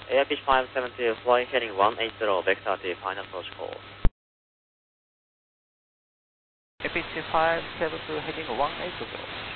Airfish 572, flying heading 180, vector to final approach call. Airfish 572, heading 180.